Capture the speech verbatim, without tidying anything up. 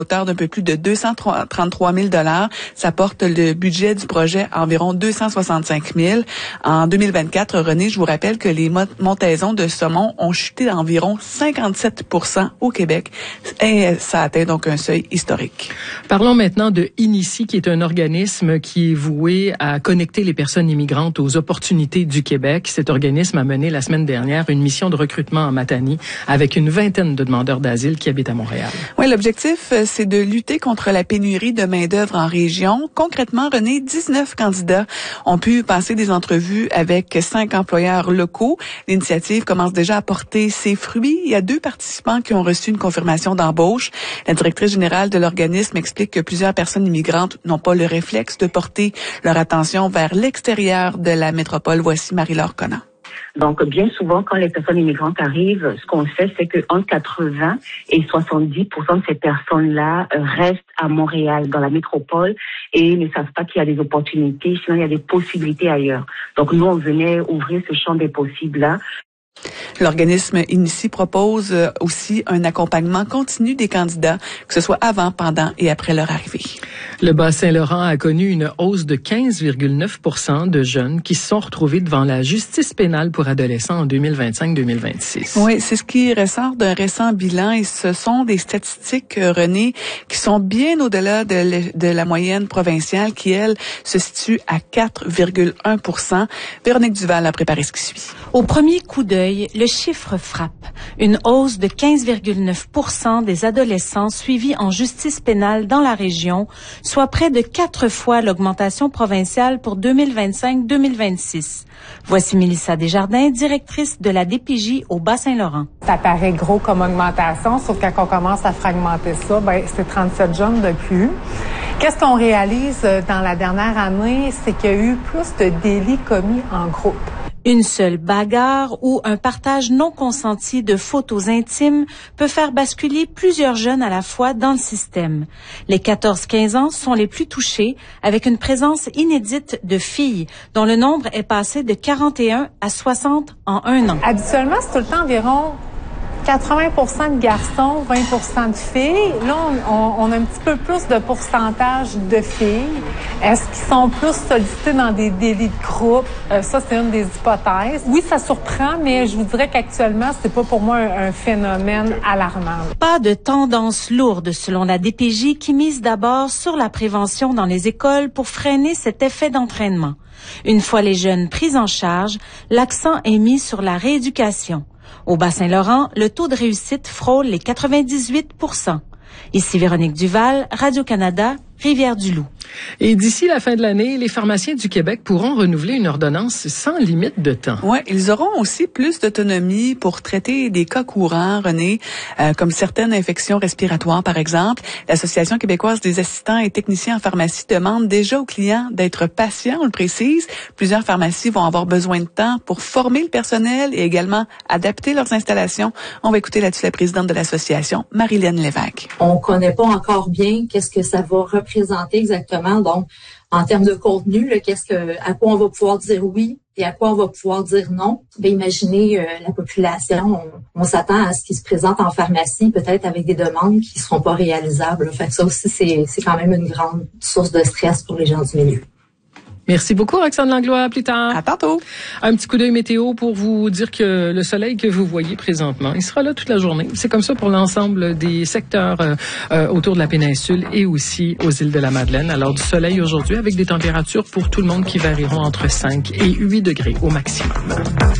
hauteur d'un peu plus de deux cent trente-trois mille dollars. Ça porte le budget du projet à environ deux cent soixante-cinq mille. En deux mille vingt-quatre, René, je vous rappelle que les montaisons de saumon ont chuté d'environ cinquante-sept pour cent au Québec et ça atteint donc un seuil historique. Parlons maintenant de Inici, qui est un organisme qui est voué à connecter les personnes immigrantes aux opportunités du Québec. Cet organisme a mené la semaine dernière une mission de recrutement en Matanie avec une vingtaine de demandeurs d'asile qui habitent à Montréal. Oui, l'objectif, c'est de lutter contre la pénurie de main-d'œuvre en région. Concrètement, René, dix-neuf candidats ont pu passer des entrevues avec cinq employeurs locaux. L'initiative commence déjà à porter ses fruits. Il y a deux participants qui ont reçu une confirmation d'embauche. La directrice générale de l'organisme explique que plusieurs personnes immigrantes n'ont pas le réflexe de porter leur attention vers l'extérieur de la métropole. Voici Marie-Laure Conant. Donc, bien souvent, quand les personnes immigrantes arrivent, ce qu'on sait, c'est qu'entre quatre-vingts et soixante-dix pour cent de ces personnes-là restent à Montréal, dans la métropole, et ne savent pas qu'il y a des opportunités, sinon il y a des possibilités ailleurs. Donc, nous, on venait ouvrir ce champ des possibles-là. L'organisme Inici propose aussi un accompagnement continu des candidats, que ce soit avant, pendant et après leur arrivée. Le Bas-Saint-Laurent a connu une hausse de quinze virgule neuf pour cent de jeunes qui se sont retrouvés devant la justice pénale pour adolescents en deux mille vingt-cinq deux mille vingt-six. Oui, c'est ce qui ressort d'un récent bilan et ce sont des statistiques, René, qui sont bien au-delà de, le, de la moyenne provinciale qui, elle, se situe à quatre virgule un pour cent. Véronique Duval a préparé ce qui suit. Au premier coup d'œil, le chiffre frappe. Une hausse de quinze virgule neuf pour cent des adolescents suivis en justice pénale dans la région, soit près de quatre fois l'augmentation provinciale pour deux mille vingt-cinq deux mille vingt-six. Voici Mélissa Desjardins, directrice de la D P J au Bas-Saint-Laurent. Ça paraît gros comme augmentation, sauf que quand on commence à fragmenter ça, ben c'est trente-sept jeunes de plus. Qu'est-ce qu'on réalise dans la dernière année, c'est qu'il y a eu plus de délits commis en groupe. Une seule bagarre ou un partage non consenti de photos intimes peut faire basculer plusieurs jeunes à la fois dans le système. Les quatorze quinze ans sont les plus touchés, avec une présence inédite de filles, dont le nombre est passé de quarante et un à soixante en un an. Habituellement, c'est tout le temps environ quatre-vingts pour cent de garçons, vingt pour cent de filles. Là, on, on a un petit peu plus de pourcentage de filles. Est-ce qu'ils sont plus sollicités dans des délits de groupe? Euh, ça, c'est une des hypothèses. Oui, ça surprend, mais je vous dirais qu'actuellement, c'est pas pour moi un, un phénomène alarmant. Pas de tendance lourde selon la D P J qui mise d'abord sur la prévention dans les écoles pour freiner cet effet d'entraînement. Une fois les jeunes pris en charge, l'accent est mis sur la rééducation. Au Bas-Saint-Laurent, le taux de réussite frôle les quatre-vingt-dix-huit pour cent. Ici Véronique Duval, Radio-Canada, Rivière-du-Loup. Et d'ici la fin de l'année, les pharmaciens du Québec pourront renouveler une ordonnance sans limite de temps. Oui, ils auront aussi plus d'autonomie pour traiter des cas courants, René, euh, comme certaines infections respiratoires, par exemple. L'Association québécoise des assistants et techniciens en pharmacie demande déjà aux clients d'être patients, on le précise. Plusieurs pharmacies vont avoir besoin de temps pour former le personnel et également adapter leurs installations. On va écouter là-dessus la présidente de l'association, Marilène Lévesque. On connaît pas encore bien qu'est-ce que ça va représenter exactement. Donc, en termes de contenu, là, qu'est-ce que, à quoi on va pouvoir dire oui et à quoi on va pouvoir dire non. Bien, imaginez euh, la population, on, on s'attend à ce qui se présente en pharmacie, peut-être avec des demandes qui ne seront pas réalisables. Fait que ça aussi, c'est, c'est quand même une grande source de stress pour les gens du milieu. Merci beaucoup, Roxane Langlois. À plus tard. À tantôt. Un petit coup d'œil météo pour vous dire que le soleil que vous voyez présentement, il sera là toute la journée. C'est comme ça pour l'ensemble des secteurs euh, euh, autour de la péninsule et aussi aux îles de la Madeleine. Alors, du soleil aujourd'hui avec des températures pour tout le monde qui varieront entre cinq et huit degrés au maximum.